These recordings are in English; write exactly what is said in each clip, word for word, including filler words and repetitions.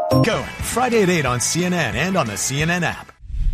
Going Friday at eight on C N N and on the C N N app.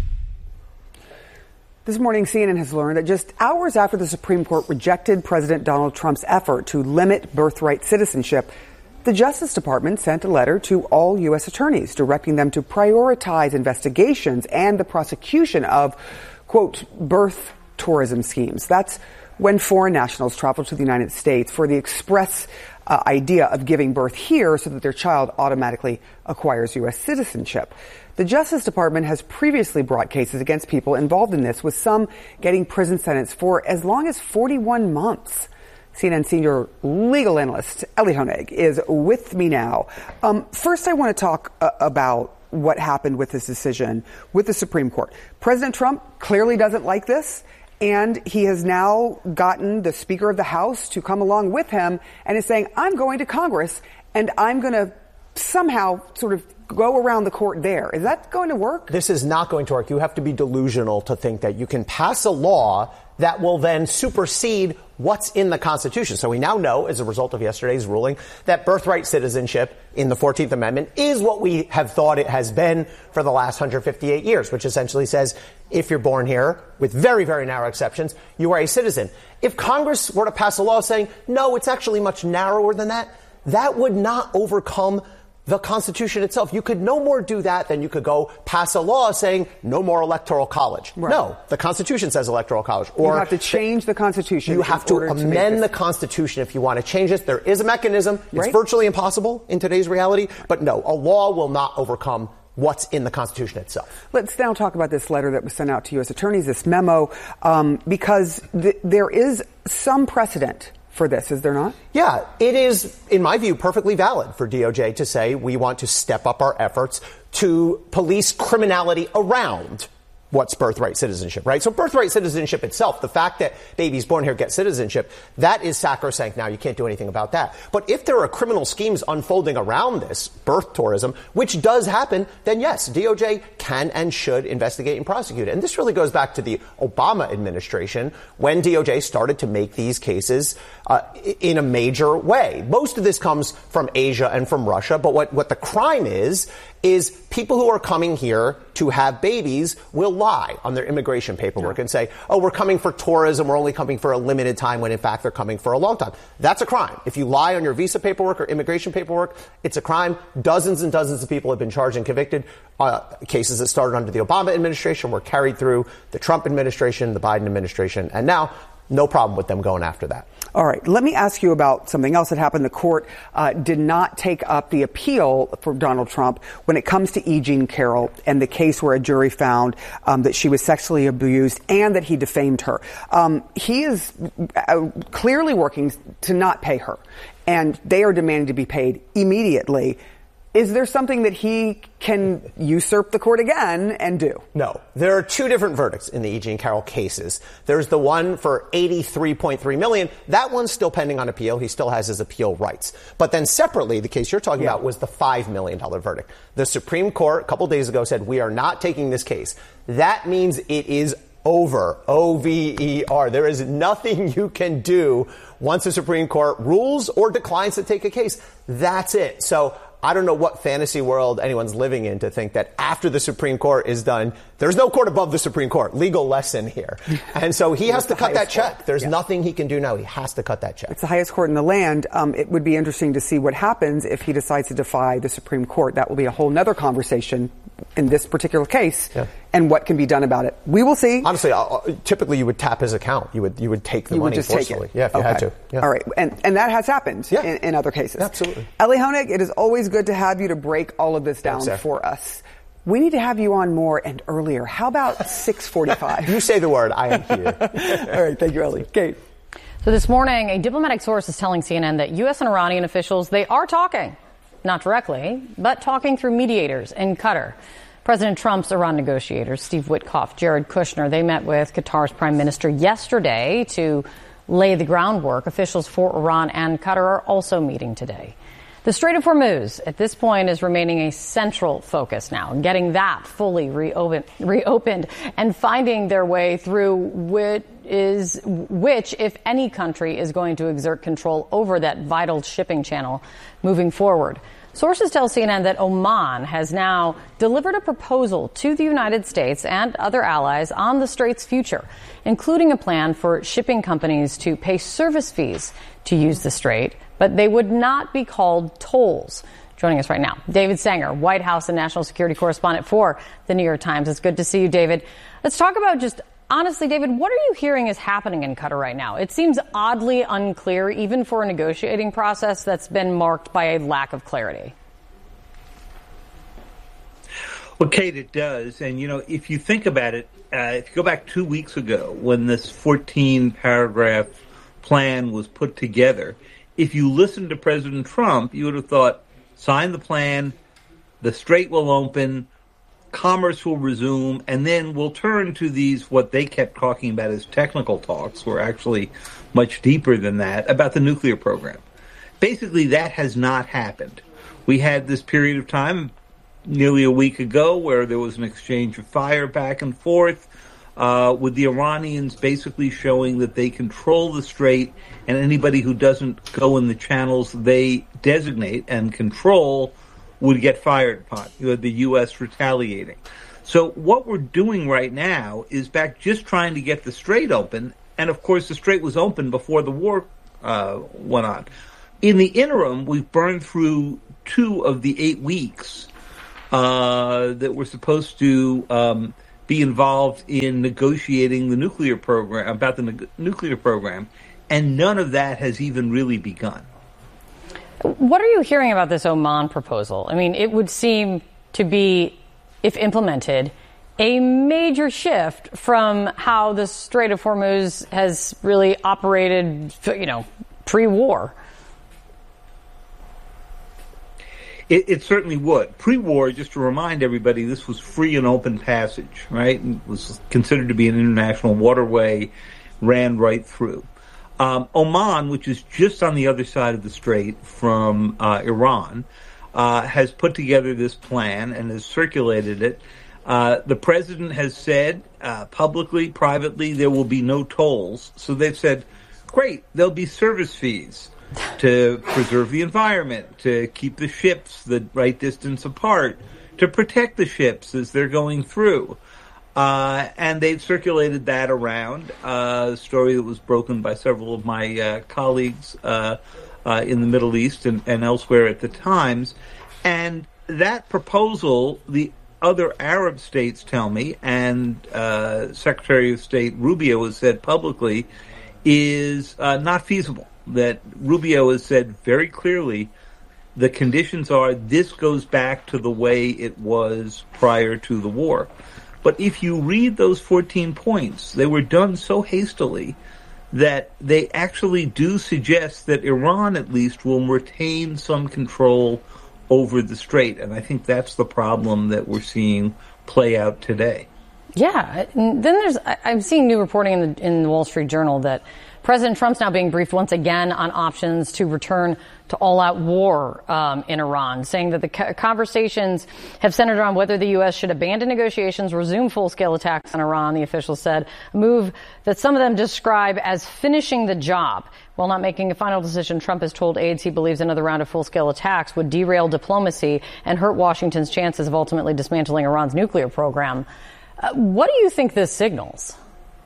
This morning, C N N has learned that just hours after the Supreme Court rejected President Donald Trump's effort to limit birthright citizenship, the Justice Department sent a letter to all U S attorneys directing them to prioritize investigations and the prosecution of, quote, birth tourism schemes. That's when foreign nationals travel to the United States for the express uh, idea of giving birth here so that their child automatically acquires U S citizenship. The Justice Department has previously brought cases against people involved in this, with some getting prison sentences for as long as forty-one months. C N N senior legal analyst Elie Honig is with me now. Um, first, I want to talk uh, about what happened with this decision with the Supreme Court. President Trump clearly doesn't like this, and he has now gotten the Speaker of the House to come along with him and is saying, I'm going to Congress and I'm going to somehow sort of go around the court there. Is that going to work? This is not going to work. You have to be delusional to think that you can pass a law that will then supersede what's in the Constitution. So we now know, as a result of yesterday's ruling, that birthright citizenship in the fourteenth Amendment is what we have thought it has been for the last one hundred fifty-eight years, which essentially says if you're born here, with very, very narrow exceptions, you are a citizen. If Congress were to pass a law saying, no, it's actually much narrower than that, that would not overcome the Constitution itself. You could no more do that than you could go pass a law saying no more electoral college. Right. No, the Constitution says electoral college. Or you have to change the Constitution. You have to amend to the Constitution if you want to change it. There is a mechanism. It's right. virtually impossible in today's reality. But no, a law will not overcome what's in the Constitution itself. Let's now talk about this letter that was sent out to U S attorneys, this memo, um, because th- there is some precedent for this, is there not? Yeah, it is, in my view, perfectly valid for D O J to say we want to step up our efforts to police criminality around what's birthright citizenship, right? So birthright citizenship itself, the fact that babies born here get citizenship, that is sacrosanct now. You can't do anything about that. But if there are criminal schemes unfolding around this, birth tourism, which does happen, then yes, D O J can and should investigate and prosecute it. And this really goes back to the Obama administration when D O J started to make these cases uh, in a major way. Most of this comes from Asia and from Russia, but what, what the crime is, is people who are coming here to have babies will lie on their immigration paperwork yeah. and say, oh, we're coming for tourism, we're only coming for a limited time, when in fact they're coming for a long time. That's a crime. If you lie on your visa paperwork or immigration paperwork, it's a crime. Dozens and dozens of people have been charged and convicted. Uh, cases that started under the Obama administration were carried through the Trump administration, the Biden administration, and now no problem with them going after that. All right. Let me ask you about something else that happened. The court uh, did not take up the appeal for Donald Trump when it comes to E. Jean Carroll and the case where a jury found um, that she was sexually abused and that he defamed her. Um, he is uh, clearly working to not pay her, and they are demanding to be paid immediately. Is there something that he can usurp the court again and do? No. There are two different verdicts in the E. Jean Carroll cases. There's the one for eighty-three point three million dollars. That one's still pending on appeal. He still has his appeal rights. But then separately, the case you're talking yeah. about was the five million dollars verdict. The Supreme Court a couple days ago said, we are not taking this case. That means it is over. O V E R. There is nothing you can do once the Supreme Court rules or declines to take a case. That's it. So I don't know what fantasy world anyone's living in to think that after the Supreme Court is done, there's no court above the Supreme Court. Legal lesson here. And so he has to cut that check. Court. There's yeah. nothing he can do now. He has to cut that check. It's the highest court in the land. Um, it would be interesting to see what happens if he decides to defy the Supreme Court. That will be a whole nother conversation in this particular case yeah. and what can be done about it. We will see. Honestly, I'll, typically you would tap his account. You would you would take the you money would just forcefully. Take it. Yeah, if you okay. had to. Yeah. All right. And and that has happened yeah. in, in other cases. Absolutely. Elie Honig, it is always good to have you to break all of this down Thanks, for us. We need to have you on more and earlier. How about six forty-five? You say the word. I am here. All right. Thank you, Elie. Kate. So this morning, a diplomatic source is telling C N N that U S and Iranian officials, they are talking. Not directly, but talking through mediators in Qatar. President Trump's Iran negotiators, Steve Witkoff, Jared Kushner, they met with Qatar's prime minister yesterday to lay the groundwork. Officials for Iran and Qatar are also meeting today. The Strait of Hormuz at this point is remaining a central focus now, getting that fully reopen, reopened and finding their way through which is which, if any country, is going to exert control over that vital shipping channel moving forward. Sources tell C N N that Oman has now delivered a proposal to the United States and other allies on the Strait's future, including a plan for shipping companies to pay service fees to use the Strait, but they would not be called tolls. Joining us right now, David Sanger, White House and national security correspondent for The New York Times. It's good to see you, David. Let's talk about just, honestly, David, what are you hearing is happening in Qatar right now? It seems oddly unclear, even for a negotiating process that's been marked by a lack of clarity. Well, Kate, it does. And, you know, if you think about it, uh, if you go back two weeks ago when this fourteen paragraph plan was put together, if you listened to President Trump, you would have thought, sign the plan, the Strait will open, commerce will resume, and then we'll turn to these, what they kept talking about as technical talks, were actually much deeper than that, about the nuclear program. Basically, that has not happened. We had this period of time nearly a week ago where there was an exchange of fire back and forth, uh, with the Iranians basically showing that they control the Strait, and anybody who doesn't go in the channels they designate and control would get fired upon. You had the U S retaliating. So what we're doing right now is back just trying to get the Strait open, and of course the Strait was open before the war uh, went on. In the interim, we've burned through two of the eight weeks uh, that we're supposed to um, be involved in negotiating the nuclear program, about the ne- nuclear program, and none of that has even really begun. What are you hearing about this Oman proposal? I mean, it would seem to be, if implemented, a major shift from how the Strait of Hormuz has really operated, you know, pre-war. It, it certainly would. Pre-war, just to remind everybody, this was free and open passage, right? It was considered to be an international waterway, ran right through. Um, Oman, which is just on the other side of the Strait from uh, Iran, uh, has put together this plan and has circulated it. Uh, the president has said uh, publicly, privately, there will be no tolls. So they've said, great, there'll be service fees to preserve the environment, to keep the ships the right distance apart, to protect the ships as they're going through. Uh, and they've circulated that around, uh, a story that was broken by several of my uh, colleagues uh, uh, in the Middle East and, and elsewhere at the Times. And that proposal, the other Arab states tell me, and uh, Secretary of State Rubio has said publicly, is uh, not feasible. That Rubio has said very clearly the conditions are this goes back to the way it was prior to the war. But if you read those fourteen points, they were done so hastily that they actually do suggest that Iran, at least, will retain some control over the Strait. And I think that's the problem that we're seeing play out today. Yeah. And then there's, I'm seeing new reporting in the, in the Wall Street Journal that President Trump's now being briefed once again on options to return to all-out war um, in Iran, saying that the conversations have centered around whether the U S should abandon negotiations, resume full-scale attacks on Iran, the official said, a move that some of them describe as finishing the job. While not making a final decision, Trump has told aides he believes another round of full-scale attacks would derail diplomacy and hurt Washington's chances of ultimately dismantling Iran's nuclear program. Uh, what do you think this signals?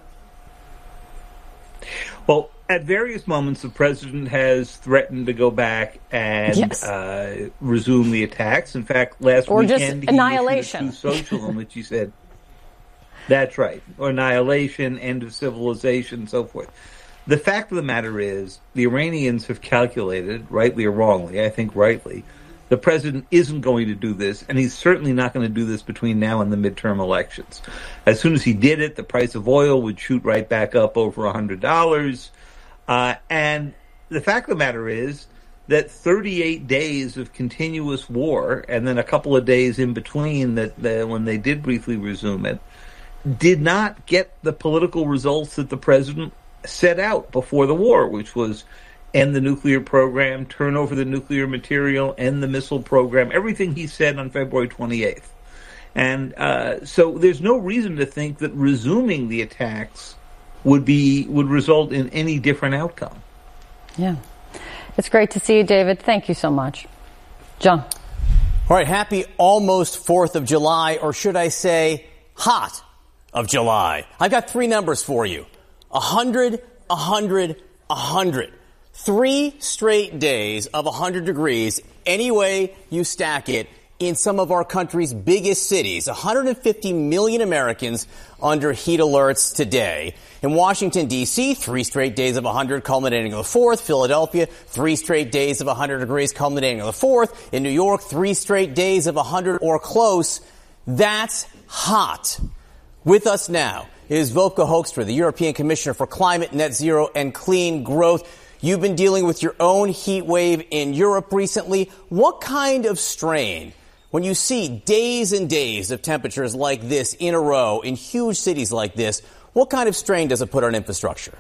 Well, at various moments, the president has threatened to go back and yes. uh, resume the attacks. In fact, last or weekend, just annihilation. he issued a social in which he said, that's right, or annihilation, end of civilization, and so forth. The fact of the matter is, the Iranians have calculated, rightly or wrongly, I think rightly, the president isn't going to do this, and he's certainly not going to do this between now and the midterm elections. As soon as he did it, the price of oil would shoot right back up over one hundred dollars. Uh, and the fact of the matter is that thirty-eight days of continuous war, and then a couple of days in between that, that when they did briefly resume it, did not get the political results that the president set out before the war, which was end the nuclear program, turn over the nuclear material, end the missile program, everything he said on February twenty-eighth. And uh, so there's no reason to think that resuming the attacks would be would result in any different outcome. Yeah. It's great to see you, David. Thank you so much. John. All right, happy almost fourth of July, or should I say hot of July. I've got three numbers for you. A hundred, a hundred, a hundred. Three straight days of a hundred degrees, any way you stack it, in some of our country's biggest cities. one hundred fifty million Americans under heat alerts today. In Washington, D C, three straight days of one hundred, culminating on the fourth. Philadelphia, three straight days of one hundred degrees, culminating on the fourth. In New York, three straight days of one hundred or close. That's hot. With us now is Wopke Hoekstra, the European Commissioner for Climate, Net Zero, and Clean Growth. You've been dealing with your own heat wave in Europe recently. What kind of strain, when you see days and days of temperatures like this in a row in huge cities like this, what kind of strain does it put on infrastructure?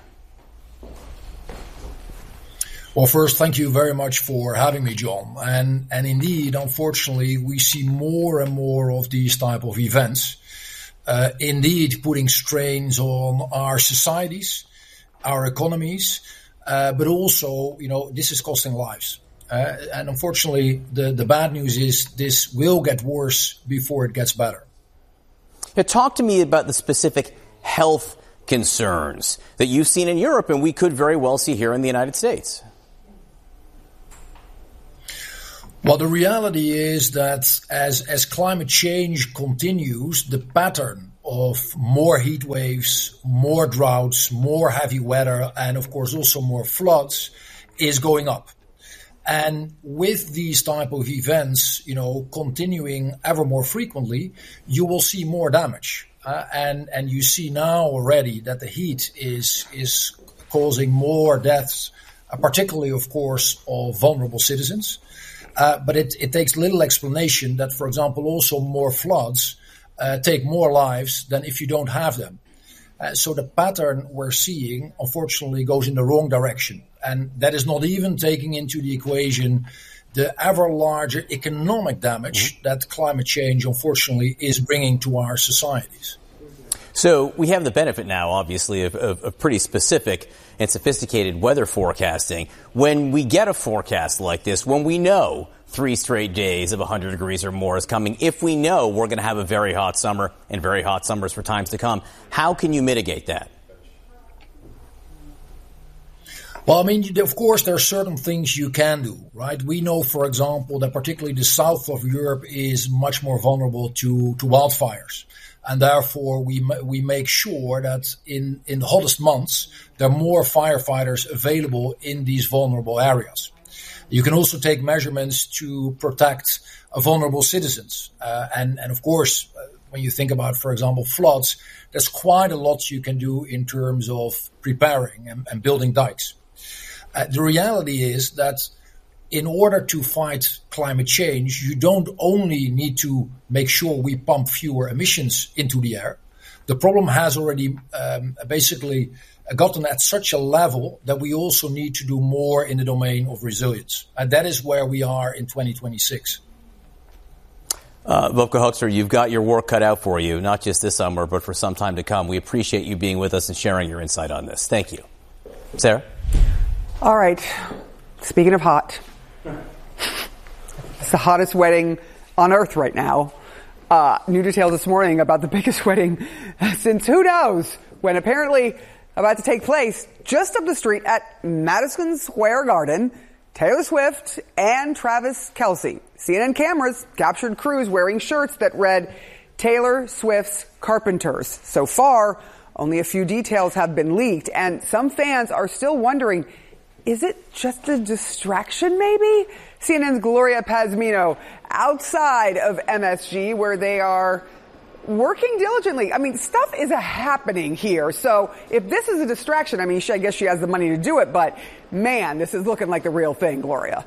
Well, first, thank you very much for having me, John. And, and indeed, unfortunately, we see more and more of these type of events, uh, indeed putting strains on our societies, our economies, uh, but also, you know, this is costing lives. Uh, and unfortunately, the, the bad news is this will get worse before it gets better. Now, talk to me about the specific health concerns that you've seen in Europe and we could very well see here in the United States. Well, the reality is that as, as climate change continues, the pattern of more heat waves, more droughts, more heavy weather, and of course also more floods is going up. And with these type of events, you know, continuing ever more frequently, you will see more damage. Uh, and, and you see now already that the heat is, is causing more deaths, uh, particularly, of course, of vulnerable citizens. Uh, but it, it takes little explanation that, for example, also more floods uh, take more lives than if you don't have them. Uh, so the pattern we're seeing, unfortunately, goes in the wrong direction. And that is not even taking into the equation the ever larger economic damage mm-hmm. that climate change, unfortunately, is bringing to our societies. So we have the benefit now, obviously, of, of, of pretty specific and sophisticated weather forecasting. When we get a forecast like this, when we know three straight days of one hundred degrees or more is coming, if we know we're going to have a very hot summer and very hot summers for times to come, how can you mitigate that? Well, I mean, of course, there are certain things you can do, right? We know, for example, that particularly the south of Europe is much more vulnerable to, to wildfires. And therefore, we we make sure that in, in the hottest months, there are more firefighters available in these vulnerable areas. You can also take measurements to protect uh, vulnerable citizens. Uh, and, and of course, uh, when you think about, for example, floods, there's quite a lot you can do in terms of preparing and, and building dikes. Uh, the reality is that in order to fight climate change, you don't only need to make sure we pump fewer emissions into the air. The problem has already um, basically gotten at such a level that we also need to do more in the domain of resilience. And that is where we are in twenty twenty-six. Uh, Wopke Hoekstra, you've got your work cut out for you, not just this summer, but for some time to come. We appreciate you being with us and sharing your insight on this. Thank you. Sarah? All right. Speaking of hot, it's the hottest wedding on earth right now. Uh, new details this morning about the biggest wedding since who knows when, apparently about to take place just up the street at Madison Square Garden. Taylor Swift and Travis Kelce. C N N cameras captured crews wearing shirts that read Taylor Swift's Carpenters. So far, only a few details have been leaked, and some fans are still wondering, is it just a distraction maybe? C N N's Gloria Pazmino outside of M S G where they are working diligently. I mean, stuff is a happening here. So if this is a distraction, I mean, I guess she has the money to do it, but man, this is looking like the real thing, Gloria.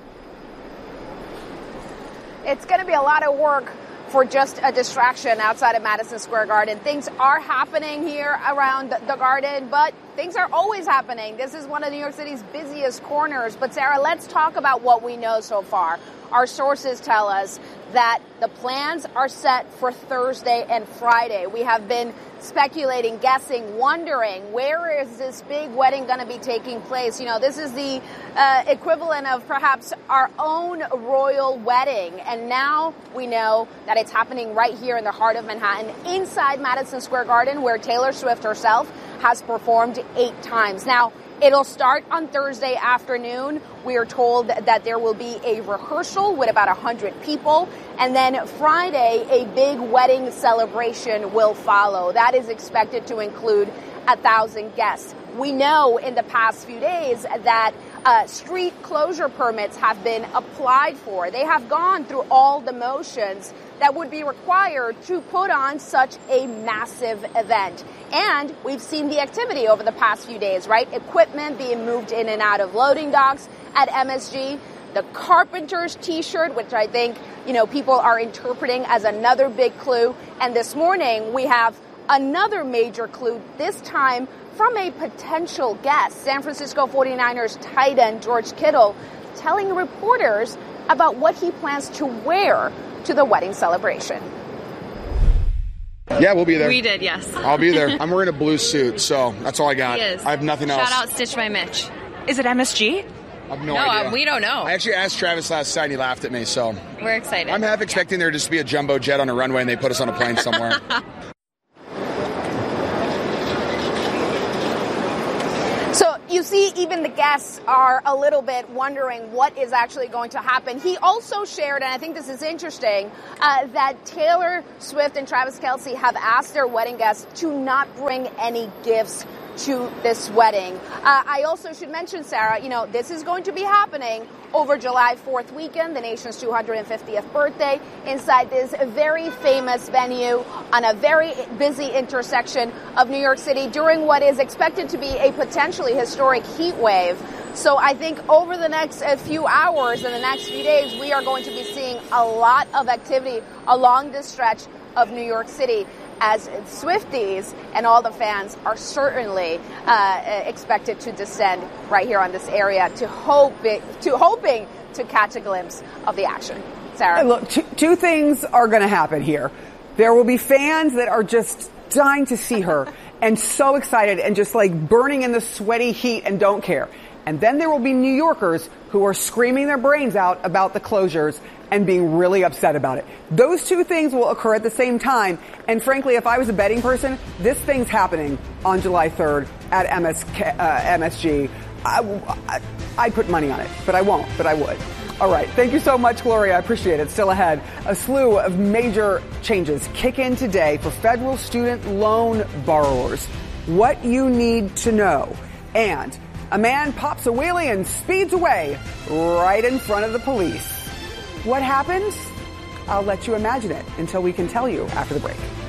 It's going to be a lot of work for just a distraction outside of Madison Square Garden. Things are happening here around the garden, but things are always happening. This is one of New York City's busiest corners. But, Sarah, let's talk about what we know so far. Our sources tell us that the plans are set for Thursday and Friday. We have been speculating, guessing, wondering, where is this big wedding going to be taking place? You know, this is the uh, equivalent of perhaps our own royal wedding. And now we know that it's happening right here in the heart of Manhattan, inside Madison Square Garden, where Taylor Swift herself has performed eight times. Now, it'll start on Thursday afternoon. We are told that there will be a rehearsal with about one hundred people. And then Friday, a big wedding celebration will follow. That is expected to include one thousand guests. We know in the past few days that uh, street closure permits have been applied for. They have gone through all the motions that would be required to put on such a massive event. And we've seen the activity over the past few days, right? Equipment being moved in and out of loading docks at M S G. The Carpenters T-shirt, which I think, you know, people are interpreting as another big clue. And this morning we have another major clue, this time from a potential guest, San Francisco forty-niners tight end George Kittle, telling reporters about what he plans to wear to the wedding celebration. Yeah, we'll be there. We did, yes. I'll be there. I'm wearing a blue suit, so that's all I got. He is. I have nothing else. Shout out Stitch by Mitch. Is it M S G? I have no, no idea. Uh, we don't know. I actually asked Travis last night and he laughed at me, so. We're excited. I'm half expecting there just to be a jumbo jet on a runway and they put us on a plane somewhere. So you see, even the guests are a little bit wondering what is actually going to happen. He also shared, and I think this is interesting, uh, that Taylor Swift and Travis Kelce have asked their wedding guests to not bring any gifts to this wedding. Uh, I also should mention, Sarah, you know, this is going to be happening over July fourth weekend, the nation's two hundred fiftieth birthday, inside this very famous venue on a very busy intersection of New York City during what is expected to be a potentially historic heat wave. So I think over the next uh, few hours and the next few days, we are going to be seeing a lot of activity along this stretch of New York City, as Swifties and all the fans are certainly uh, expected to descend right here on this area to hope it, to hoping to catch a glimpse of the action. Sarah? Hey, look, two, two things are going to happen here. There will be fans that are just dying to see her and so excited and just like burning in the sweaty heat and don't care. And then there will be New Yorkers who are screaming their brains out about the closures and being really upset about it. Those two things will occur at the same time. And frankly, if I was a betting person, this thing's happening on July third at M S K, uh, M S G. I, I, I'd put money on it, but I won't, but I would. All right. Thank you so much, Gloria. I appreciate it. Still ahead. A slew of major changes kick in today for federal student loan borrowers. What you need to know. And a man pops a wheelie and speeds away right in front of the police. What happens? I'll let you imagine it until we can tell you after the break.